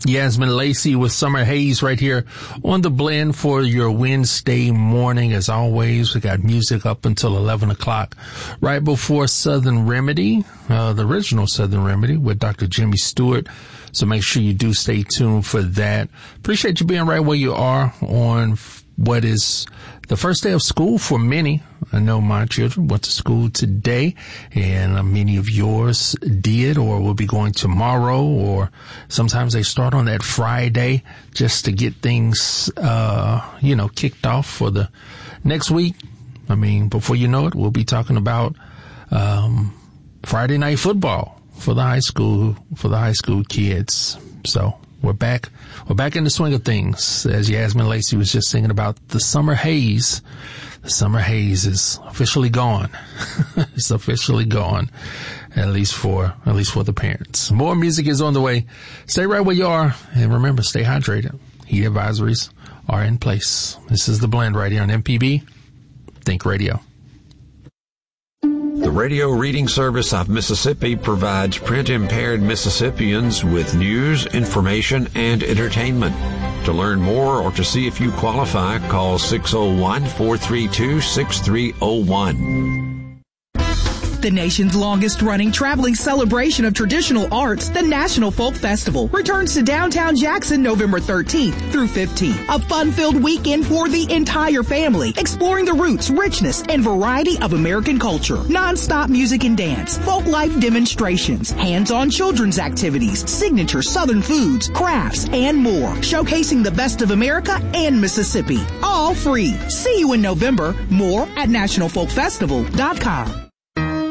Yasmin Lacey with Summer Haze right here on the blend for your Wednesday morning. As always, we got music up until 11 o'clock. Right before Southern Remedy, the original Southern Remedy with Dr. Jimmy Stewart. So make sure you do stay tuned for that. Appreciate you being right where you are on what is the first day of school for many. I know my children went to school today, and many of yours did or will be going tomorrow, or sometimes they start on that Friday just to get things, kicked off for the next week. I mean, before you know it, we'll be talking about Friday night football for the high school kids. So we're back in the swing of things. As Yasmin Lacey was just singing about the summer haze. The summer haze is officially gone. It's officially gone, at least for the parents. More music is on the way. Stay right where you are, and remember, stay hydrated. Heat advisories are in place. This is The Blend right here on MPB Think Radio. The Radio Reading Service of Mississippi provides print-impaired Mississippians with news, information, and entertainment. To learn more or to see if you qualify, call 601-432-6301. The nation's longest-running traveling celebration of traditional arts, the National Folk Festival, returns to downtown Jackson November 13th through 15th. A fun-filled weekend for the entire family, exploring the roots, richness, and variety of American culture. Non-stop music and dance, folk life demonstrations, hands-on children's activities, signature Southern foods, crafts, and more. Showcasing the best of America and Mississippi. All free. See you in November. More at nationalfolkfestival.com.